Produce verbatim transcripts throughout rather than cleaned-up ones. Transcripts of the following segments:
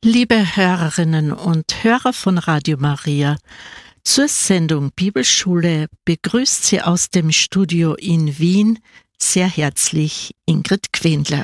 Liebe Hörerinnen und Hörer von Radio Maria, zur Sendung Bibelschule begrüßt Sie aus dem Studio in Wien sehr herzlich Ingrid Quendler.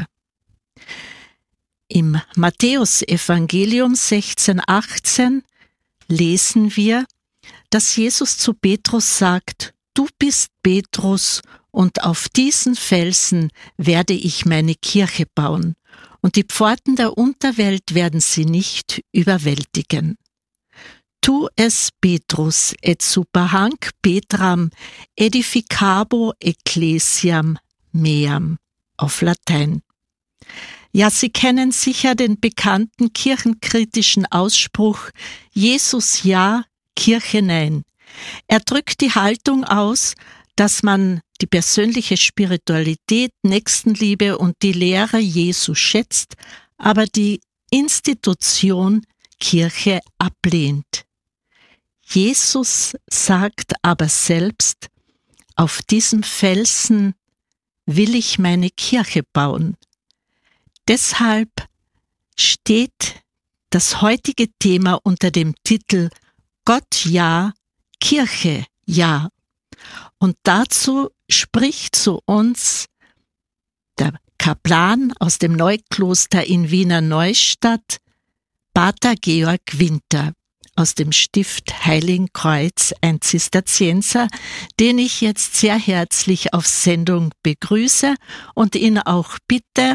Im Matthäusevangelium sechzehn achtzehn lesen wir, dass Jesus zu Petrus sagt: Du bist Petrus, und auf diesen Felsen werde ich meine Kirche bauen, und die Pforten der Unterwelt werden sie nicht überwältigen. Tu es Petrus et super hanc Petram edificabo ecclesiam meam auf Latein. Ja, Sie kennen sicher den bekannten kirchenkritischen Ausspruch Jesus ja, Kirche nein. Er drückt die Haltung aus, dass man die persönliche Spiritualität, Nächstenliebe und die Lehre Jesu schätzt, aber die Institution Kirche ablehnt. Jesus sagt aber selbst: Auf diesem Felsen will ich meine Kirche bauen. Deshalb steht das heutige Thema unter dem Titel Gott ja, Kirche ja. Und dazu spricht zu uns der Kaplan aus dem Neukloster in Wiener Neustadt, Pater Georg Winter aus dem Stift Heiligenkreuz, ein Zisterzienser, den ich jetzt sehr herzlich auf Sendung begrüße und ihn auch bitte,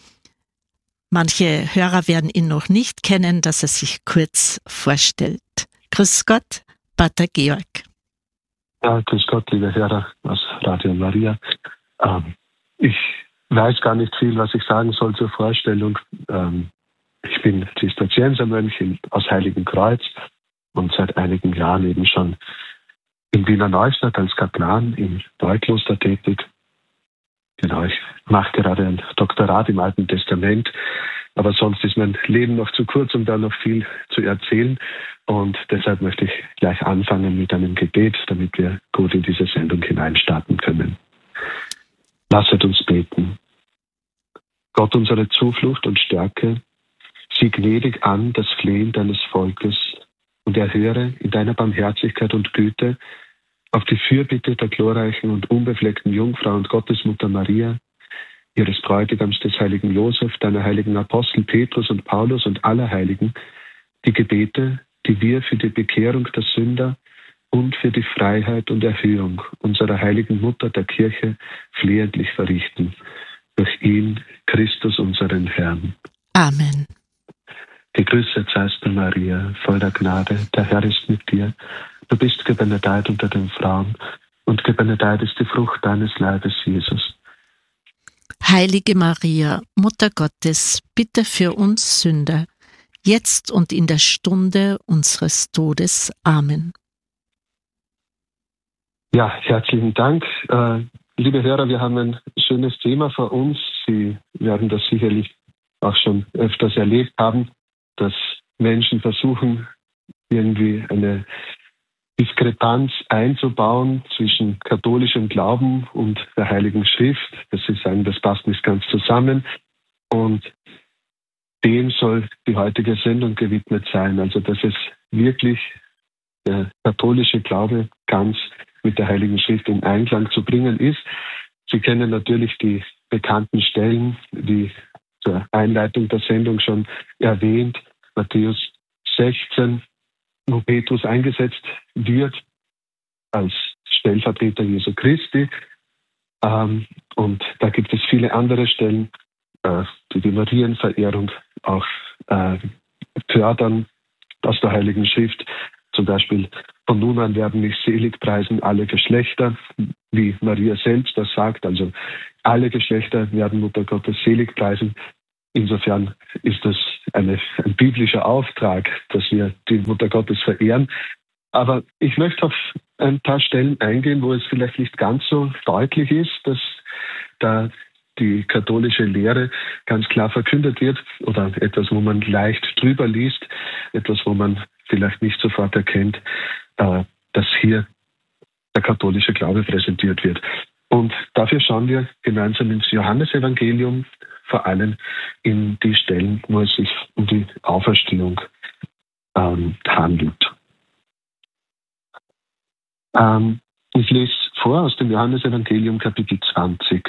manche Hörer werden ihn noch nicht kennen, dass er sich kurz vorstellt. Grüß Gott, Pater Georg. Ja, grüß Gott, liebe Hörer aus Radio Maria. Ähm, ich weiß gar nicht viel, was ich sagen soll zur Vorstellung. Ähm, ich bin Zisterziensermönch aus Heiligenkreuz und seit einigen Jahren eben schon in Wiener Neustadt als Kaplan im Neukloster tätig. Genau, ich mache gerade ein Doktorat im Alten Testament, aber sonst ist mein Leben noch zu kurz, um da noch viel zu erzählen. Und deshalb möchte ich gleich anfangen mit einem Gebet, damit wir gut in diese Sendung hineinstarten können. Lasset uns beten. Gott, unsere Zuflucht und Stärke, sieh gnädig an das Flehen deines Volkes und erhöre in deiner Barmherzigkeit und Güte auf die Fürbitte der glorreichen und unbefleckten Jungfrau und Gottesmutter Maria, ihres Bräutigams des heiligen Josef, deiner heiligen Apostel Petrus und Paulus und aller Heiligen, die Gebete, die wir für die Bekehrung der Sünder und für die Freiheit und Erhöhung unserer heiligen Mutter der Kirche flehentlich verrichten. Durch ihn, Christus, unseren Herrn. Amen. Gegrüßet seist du, Maria, voll der Gnade, der Herr ist mit dir. Du bist gebenedeit unter den Frauen, und gebenedeit ist die Frucht deines Leibes, Jesus. Heilige Maria, Mutter Gottes, bitte für uns Sünder, jetzt und in der Stunde unseres Todes. Amen. Ja, herzlichen Dank. Äh, liebe Hörer, wir haben ein schönes Thema vor uns. Sie werden das sicherlich auch schon öfters erlebt haben, dass Menschen versuchen, irgendwie eine Diskrepanz einzubauen zwischen katholischem Glauben und der Heiligen Schrift, dass sie sagen, das passt nicht ganz zusammen. Und dem soll die heutige Sendung gewidmet sein. Also, dass es wirklich der katholische Glaube ganz mit der Heiligen Schrift in Einklang zu bringen ist. Sie kennen natürlich die bekannten Stellen, wie zur Einleitung der Sendung schon erwähnt, Matthäus sechzehn, wo Petrus eingesetzt wird als Stellvertreter Jesu Christi. Ähm, und da gibt es viele andere Stellen, äh, die die Marienverehrung auch äh, fördern aus der Heiligen Schrift. Zum Beispiel, von nun an werden mich selig preisen alle Geschlechter, wie Maria selbst das sagt. Also alle Geschlechter werden Mutter Gottes selig preisen. Insofern ist das eine, ein biblischer Auftrag, dass wir die Mutter Gottes verehren. Aber ich möchte auf ein paar Stellen eingehen, wo es vielleicht nicht ganz so deutlich ist, dass da die katholische Lehre ganz klar verkündet wird oder etwas, wo man leicht drüber liest, etwas, wo man vielleicht nicht sofort erkennt, dass hier der katholische Glaube präsentiert wird. Und dafür schauen wir gemeinsam ins Johannesevangelium, vor allem in die Stellen, wo es sich um die Auferstehung ähm, handelt. Ähm, ich lese vor aus dem Johannesevangelium Kapitel zwanzig.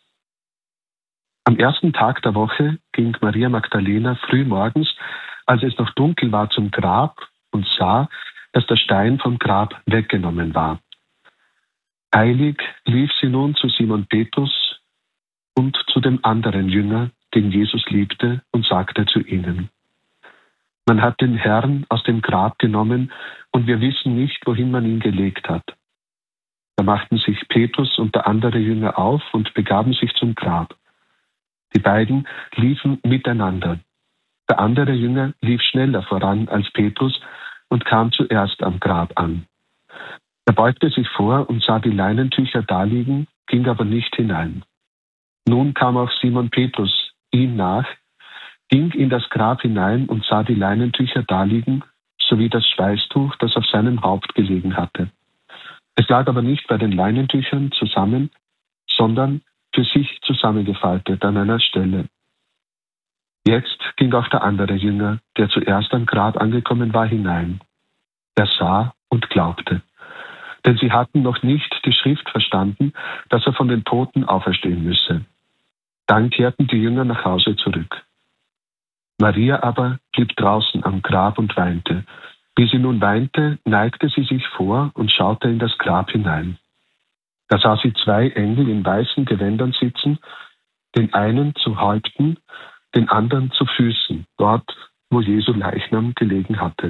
Am ersten Tag der Woche ging Maria Magdalena früh morgens, als es noch dunkel war, zum Grab und sah, dass der Stein vom Grab weggenommen war. Eilig lief sie nun zu Simon Petrus und zu dem anderen Jünger, den Jesus liebte, und sagte zu ihnen: Man hat den Herrn aus dem Grab genommen und wir wissen nicht, wohin man ihn gelegt hat. Da machten sich Petrus und der andere Jünger auf und begaben sich zum Grab. Die beiden liefen miteinander. Der andere Jünger lief schneller voran als Petrus und kam zuerst am Grab an. Er beugte sich vor und sah die Leinentücher daliegen, ging aber nicht hinein. Nun kam auch Simon Petrus ihm nach, ging in das Grab hinein und sah die Leinentücher daliegen, sowie das Schweißtuch, das auf seinem Haupt gelegen hatte. Es lag aber nicht bei den Leinentüchern zusammen, sondern für sich zusammengefaltet an einer Stelle. Jetzt ging auch der andere Jünger, der zuerst am Grab angekommen war, hinein. Er sah und glaubte. Denn sie hatten noch nicht die Schrift verstanden, dass er von den Toten auferstehen müsse. Dann kehrten die Jünger nach Hause zurück. Maria aber blieb draußen am Grab und weinte. Wie sie nun weinte, neigte sie sich vor und schaute in das Grab hinein. Da sah sie zwei Engel in weißen Gewändern sitzen, den einen zu Häupten, den anderen zu Füßen, dort, wo Jesu Leichnam gelegen hatte.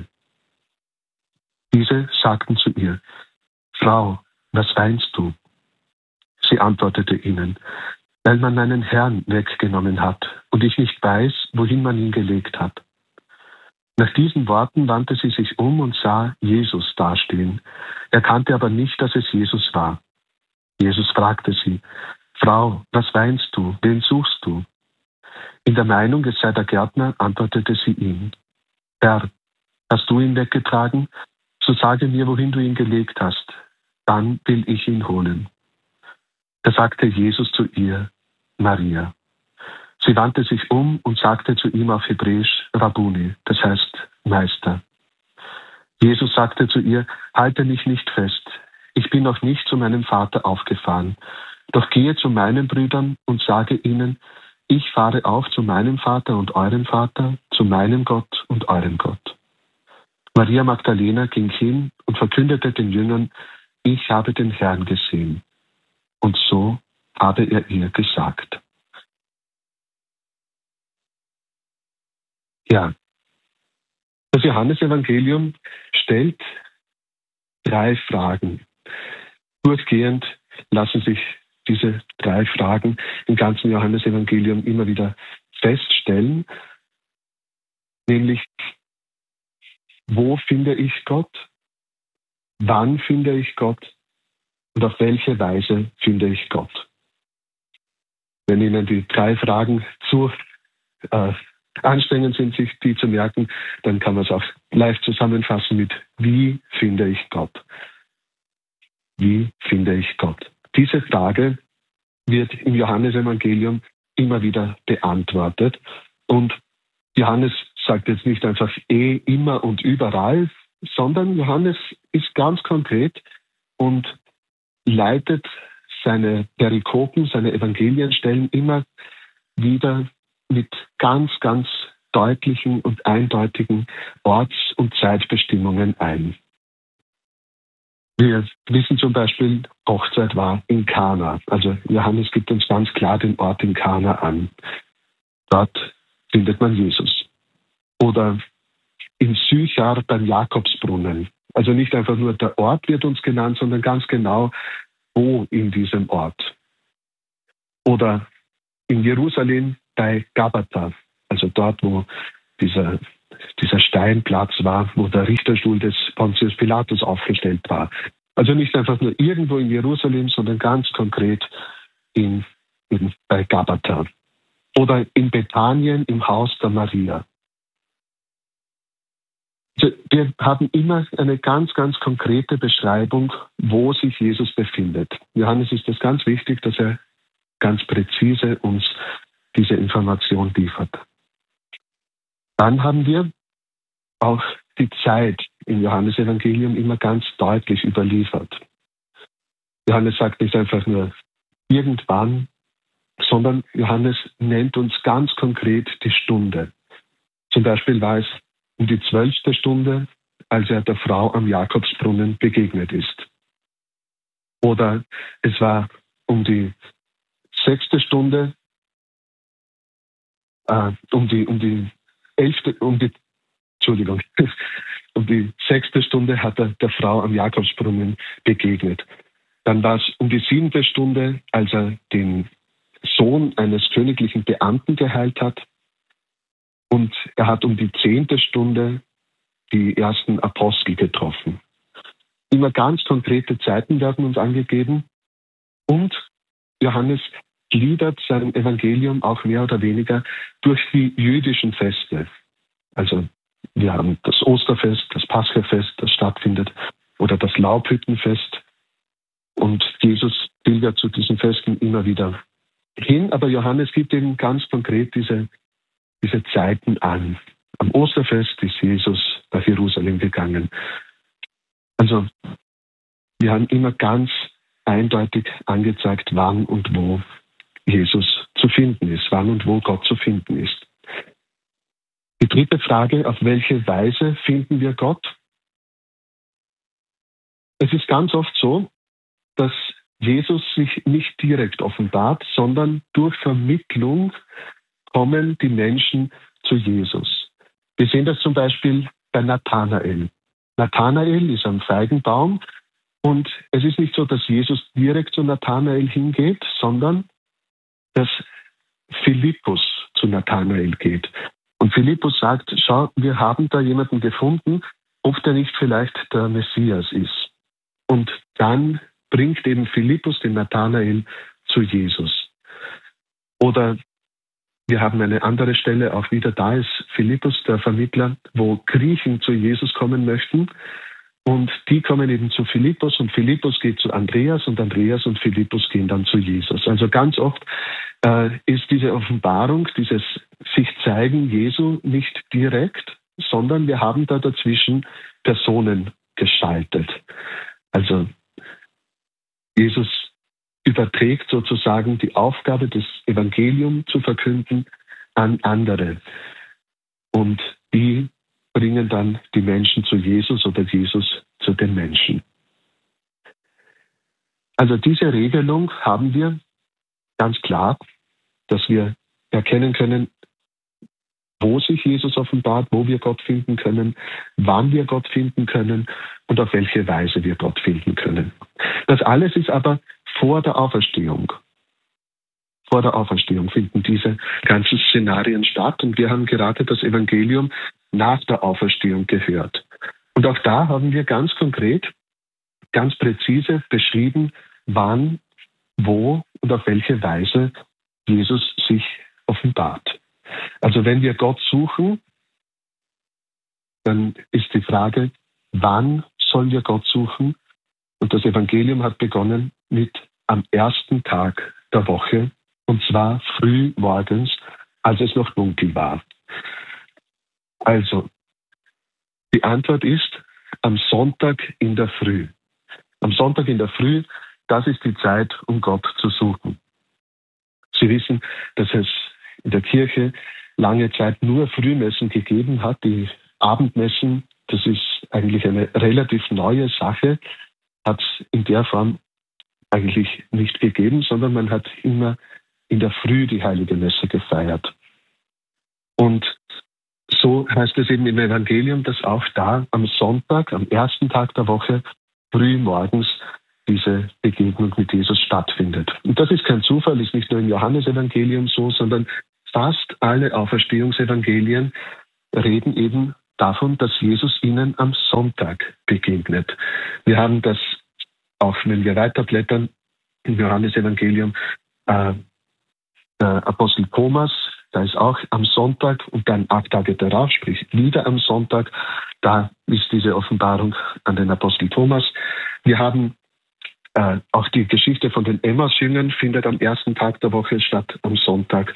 Diese sagten zu ihr: Frau, was weinst du? Sie antwortete ihnen: Weil man meinen Herrn weggenommen hat und ich nicht weiß, wohin man ihn gelegt hat. Nach diesen Worten wandte sie sich um und sah Jesus dastehen. Er kannte aber nicht, dass es Jesus war. Jesus fragte sie: Frau, was weinst du? Wen suchst du? In der Meinung, es sei der Gärtner, antwortete sie ihm: Herr, hast du ihn weggetragen? So sage mir, wohin du ihn gelegt hast. Dann will ich ihn holen. Da sagte Jesus zu ihr: Maria. Sie wandte sich um und sagte zu ihm auf Hebräisch Rabbuni, das heißt Meister. Jesus sagte zu ihr: Halte mich nicht fest. Ich bin noch nicht zu meinem Vater aufgefahren. Doch gehe zu meinen Brüdern und sage ihnen: Ich fahre auf zu meinem Vater und eurem Vater, zu meinem Gott und eurem Gott. Maria Magdalena ging hin und verkündete den Jüngern: Ich habe den Herrn gesehen. Und so habe er ihr gesagt. Ja, das Johannesevangelium stellt drei Fragen. Durchgehend lassen sich diese drei Fragen im ganzen Johannesevangelium immer wieder feststellen, nämlich: Wo finde ich Gott? Wann finde ich Gott? Und auf welche Weise finde ich Gott? Wenn Ihnen die drei Fragen zu äh, anstrengend sind, sich die zu merken, dann kann man es auch leicht zusammenfassen mit: Wie finde ich Gott? Wie finde ich Gott? Diese Frage wird im Johannesevangelium immer wieder beantwortet. Und Johannes sagt jetzt nicht einfach eh, immer und überall, sondern Johannes ist ganz konkret und leitet seine Perikopen, seine Evangelienstellen immer wieder mit ganz, ganz deutlichen und eindeutigen Orts- und Zeitbestimmungen ein. Wir wissen zum Beispiel, Hochzeit war in Kana. Also Johannes gibt uns ganz klar den Ort in Kana an. Dort findet man Jesus. Oder in Sychar beim Jakobsbrunnen. Also nicht einfach nur der Ort wird uns genannt, sondern ganz genau, wo in diesem Ort. Oder in Jerusalem bei Gabata, also dort, wo dieser, dieser Steinplatz war, wo der Richterstuhl des Pontius Pilatus aufgestellt war. Also nicht einfach nur irgendwo in Jerusalem, sondern ganz konkret in, in, bei Gabata. Oder in Bethanien im Haus der Maria. Also wir haben immer eine ganz, ganz konkrete Beschreibung, wo sich Jesus befindet. Johannes ist es ganz wichtig, dass er ganz präzise uns diese Information liefert. Dann haben wir auch die Zeit im Johannesevangelium immer ganz deutlich überliefert. Johannes sagt nicht einfach nur irgendwann, sondern Johannes nennt uns ganz konkret die Stunde. Zum Beispiel war es um die zwölfte Stunde, als er der Frau am Jakobsbrunnen begegnet ist. Oder es war um die sechste Stunde, äh, um die, um die elfte, um die, Entschuldigung, um die sechste Stunde hat er der Frau am Jakobsbrunnen begegnet. Dann war es um die siebente Stunde, als er den Sohn eines königlichen Beamten geheilt hat. Und er hat um die zehnte Stunde die ersten Apostel getroffen. Immer ganz konkrete Zeiten werden uns angegeben. Und Johannes gliedert sein Evangelium auch mehr oder weniger durch die jüdischen Feste. Also wir haben das Osterfest, das Paschafest, das stattfindet, oder das Laubhüttenfest. Und Jesus pilgert zu diesen Festen immer wieder hin. Aber Johannes gibt eben ganz konkret diese, diese Zeiten an. Am Osterfest ist Jesus nach Jerusalem gegangen. Also wir haben immer ganz eindeutig angezeigt, wann und wo Jesus zu finden ist, wann und wo Gott zu finden ist. Die dritte Frage, auf welche Weise finden wir Gott? Es ist ganz oft so, dass Jesus sich nicht direkt offenbart, sondern durch Vermittlung kommen die Menschen zu Jesus. Wir sehen das zum Beispiel bei Nathanael. Nathanael ist am Feigenbaum und es ist nicht so, dass Jesus direkt zu Nathanael hingeht, sondern dass Philippus zu Nathanael geht. Und Philippus sagt, schau, wir haben da jemanden gefunden, ob der nicht vielleicht der Messias ist. Und dann bringt eben Philippus den Nathanael zu Jesus. Oder wir haben eine andere Stelle, auch wieder da ist Philippus, der Vermittler, wo Griechen zu Jesus kommen möchten. Und die kommen eben zu Philippus und Philippus geht zu Andreas und Andreas und Philippus gehen dann zu Jesus. Also ganz oft äh, ist diese Offenbarung, dieses sich zeigen Jesu nicht direkt, sondern wir haben da dazwischen Personen geschaltet. Also Jesus überträgt sozusagen die Aufgabe, das Evangelium zu verkünden, an andere. Und die bringen dann die Menschen zu Jesus oder Jesus zu den Menschen. Also diese Regelung haben wir ganz klar, dass wir erkennen können, wo sich Jesus offenbart, wo wir Gott finden können, wann wir Gott finden können und auf welche Weise wir Gott finden können. Das alles ist aber vor der Auferstehung. Vor der Auferstehung finden diese ganzen Szenarien statt und wir haben gerade das Evangelium nach der Auferstehung gehört. Und auch da haben wir ganz konkret, ganz präzise beschrieben, wann, wo und auf welche Weise Jesus sich offenbart. Also wenn wir Gott suchen, dann ist die Frage, wann sollen wir Gott suchen? Und das Evangelium hat begonnen mit am ersten Tag der Woche, und zwar früh morgens, als es noch dunkel war. Also, die Antwort ist am Sonntag in der Früh. Am Sonntag in der Früh, das ist die Zeit, um Gott zu suchen. Sie wissen, dass es in der Kirche lange Zeit nur Frühmessen gegeben hat. Die Abendmessen, das ist eigentlich eine relativ neue Sache, hat es in der Form eigentlich nicht gegeben, sondern man hat immer in der Früh die Heilige Messe gefeiert. Und so heißt es eben im Evangelium, dass auch da am Sonntag, am ersten Tag der Woche, früh morgens diese Begegnung mit Jesus stattfindet. Und das ist kein Zufall, ist nicht nur im Johannesevangelium so, sondern fast alle Auferstehungsevangelien reden eben davon, dass Jesus ihnen am Sonntag begegnet. Wir haben das, auch wenn wir weiterblättern, im Johannesevangelium, äh, der Apostel Thomas, da ist auch am Sonntag und dann acht Tage darauf, sprich wieder am Sonntag, da ist diese Offenbarung an den Apostel Thomas. Wir haben äh, auch die Geschichte von den Emmaus-Jüngern findet am ersten Tag der Woche statt, am Sonntag.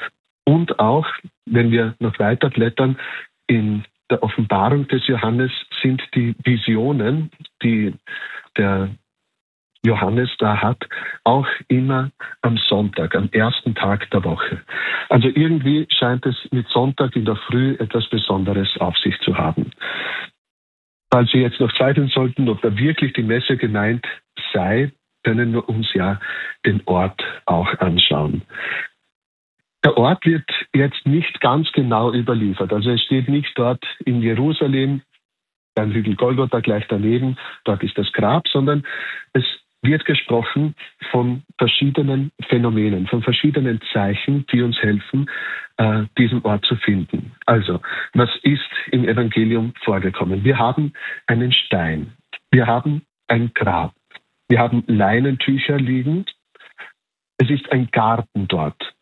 Und auch, wenn wir noch weiter blättern, in der Offenbarung des Johannes sind die Visionen, die der Johannes da hat, auch immer am Sonntag, am ersten Tag der Woche. Also irgendwie scheint es mit Sonntag in der Früh etwas Besonderes auf sich zu haben. Falls Sie jetzt noch zweifeln sollten, ob da wirklich die Messe gemeint sei, können wir uns ja den Ort auch anschauen. Der Ort wird jetzt nicht ganz genau überliefert. Also es steht nicht dort in Jerusalem, beim Hügel Golgotha gleich daneben, dort ist das Grab, sondern es wird gesprochen von verschiedenen Phänomenen, von verschiedenen Zeichen, die uns helfen, äh, diesen Ort zu finden. Also, was ist im Evangelium vorgekommen? Wir haben einen Stein, wir haben ein Grab, wir haben Leinentücher liegen, es ist ein Garten dort.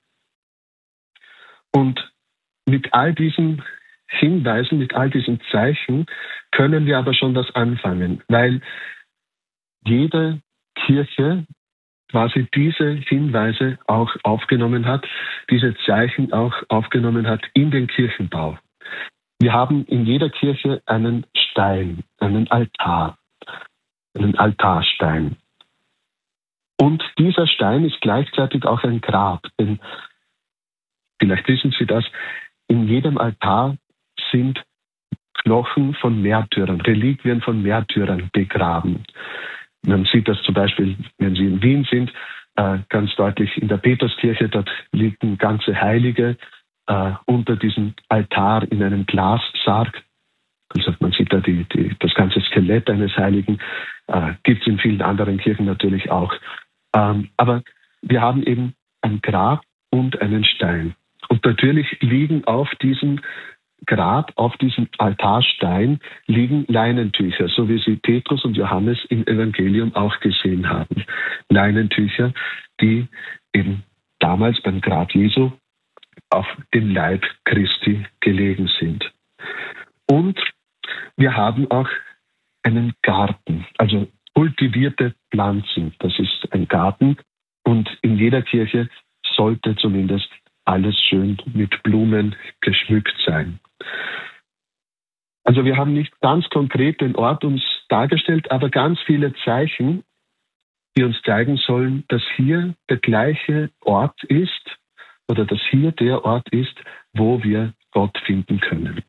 Und mit all diesen Hinweisen, mit all diesen Zeichen können wir aber schon was anfangen, weil jede Kirche quasi diese Hinweise auch aufgenommen hat, diese Zeichen auch aufgenommen hat in den Kirchenbau. Wir haben in jeder Kirche einen Stein, einen Altar, einen Altarstein. Und dieser Stein ist gleichzeitig auch ein Grab, denn vielleicht wissen Sie das, in jedem Altar sind Knochen von Märtyrern, Reliquien von Märtyrern begraben. Man sieht das zum Beispiel, wenn Sie in Wien sind, äh, ganz deutlich in der Peterskirche, dort liegen ganze Heilige äh, unter diesem Altar in einem Glassarg. Also man sieht da die, die, das ganze Skelett eines Heiligen, äh, gibt es in vielen anderen Kirchen natürlich auch. Ähm, aber wir haben eben ein Grab und einen Stein. Und natürlich liegen auf diesem Grab, auf diesem Altarstein, liegen Leinentücher, so wie sie Petrus und Johannes im Evangelium auch gesehen haben. Leinentücher, die eben damals beim Grab Jesu auf dem Leib Christi gelegen sind. Und wir haben auch einen Garten, also kultivierte Pflanzen. Das ist ein Garten und in jeder Kirche sollte zumindest alles schön mit Blumen geschmückt sein. Also wir haben nicht ganz konkret den Ort uns dargestellt, aber ganz viele Zeichen, die uns zeigen sollen, dass hier der gleiche Ort ist oder dass hier der Ort ist, wo wir Gott finden können.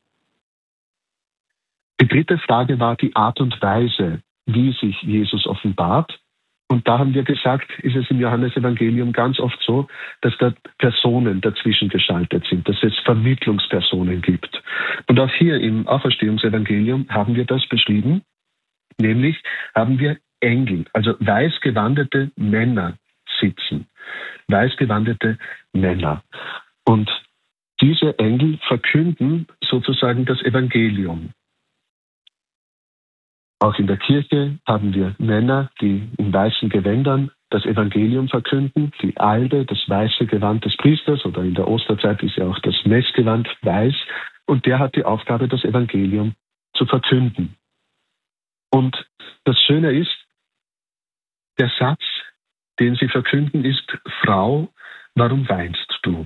Die dritte Frage war die Art und Weise, wie sich Jesus offenbart. Und da haben wir gesagt, ist es im Johannesevangelium ganz oft so, dass da Personen dazwischen geschaltet sind, dass es Vermittlungspersonen gibt. Und auch hier im Auferstehungsevangelium haben wir das beschrieben, nämlich haben wir Engel, also weißgewandete Männer sitzen, weißgewandete Männer. Und diese Engel verkünden sozusagen das Evangelium. Auch in der Kirche haben wir Männer, die in weißen Gewändern das Evangelium verkünden, die Alde, das weiße Gewand des Priesters, oder in der Osterzeit ist ja auch das Messgewand weiß, und der hat die Aufgabe, das Evangelium zu verkünden. Und das Schöne ist, der Satz, den sie verkünden, ist: Frau, warum weinst du?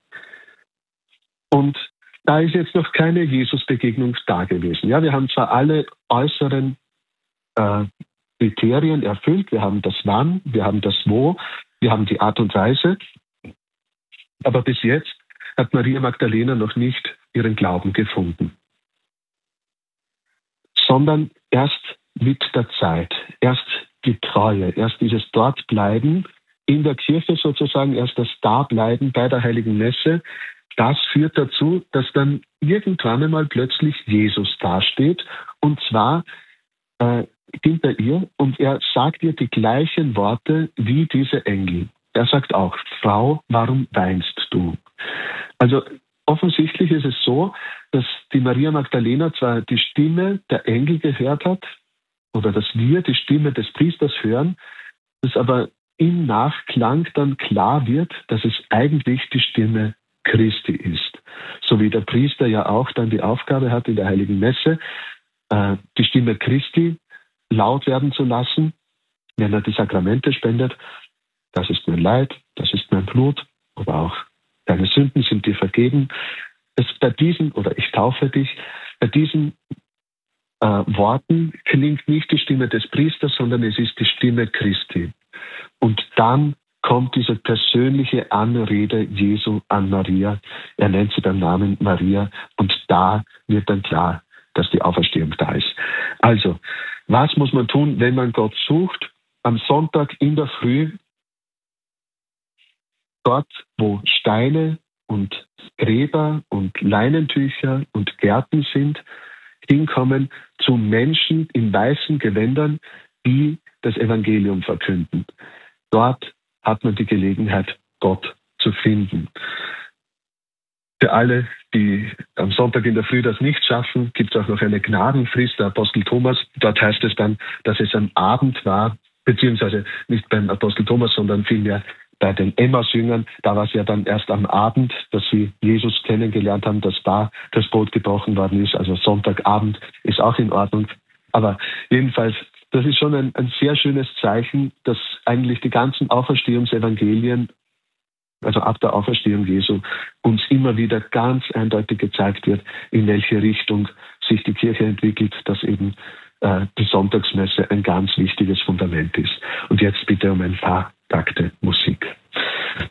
Und da ist jetzt noch keine Jesus-Begegnung da gewesen. Ja, wir haben zwar alle äußeren äh, Kriterien erfüllt, wir haben das Wann, wir haben das Wo, wir haben die Art und Weise, aber bis jetzt hat Maria Magdalena noch nicht ihren Glauben gefunden. Sondern erst mit der Zeit, erst die Treue, erst dieses Dortbleiben in der Kirche sozusagen, erst das Dableiben bei der Heiligen Messe, das führt dazu, dass dann irgendwann einmal plötzlich Jesus dasteht, und zwar äh, hinter ihr, und er sagt ihr die gleichen Worte wie diese Engel. Er sagt auch: Frau, warum weinst du? Also offensichtlich ist es so, dass die Maria Magdalena zwar die Stimme der Engel gehört hat, oder dass wir die Stimme des Priesters hören, dass aber im Nachklang dann klar wird, dass es eigentlich die Stimme Christi ist. So wie der Priester ja auch dann die Aufgabe hat, in der Heiligen Messe äh, die Stimme Christi laut werden zu lassen, wenn er die Sakramente spendet. Das ist mein Leib, das ist mein Blut, aber auch deine Sünden sind dir vergeben. Es bei diesen, oder ich taufe dich, bei diesen äh, Worten klingt nicht die Stimme des Priesters, sondern es ist die Stimme Christi. Und dann kommt diese persönliche Anrede Jesu an Maria. Er nennt sie beim Namen Maria und da wird dann klar, dass die Auferstehung da ist. Also, was muss man tun, wenn man Gott sucht? Am Sonntag in der Früh, dort, wo Steine und Gräber und Leinentücher und Gärten sind, hinkommen zu Menschen in weißen Gewändern, die das Evangelium verkünden. Dort hat man die Gelegenheit, Gott zu finden. Für alle, die am Sonntag in der Früh das nicht schaffen, gibt es auch noch eine Gnadenfrist, der Apostel Thomas. Dort heißt es dann, dass es am Abend war, beziehungsweise nicht beim Apostel Thomas, sondern vielmehr bei den Emmaus-Jüngern. Da war es ja dann erst am Abend, dass sie Jesus kennengelernt haben, dass da das Brot gebrochen worden ist. Also Sonntagabend ist auch in Ordnung. Aber jedenfalls, das ist schon ein, ein sehr schönes Zeichen, dass eigentlich die ganzen Auferstehungsevangelien, also ab der Auferstehung Jesu, uns immer wieder ganz eindeutig gezeigt wird, in welche Richtung sich die Kirche entwickelt, dass eben äh, die Sonntagsmesse ein ganz wichtiges Fundament ist. Und jetzt bitte um ein paar Takte Musik.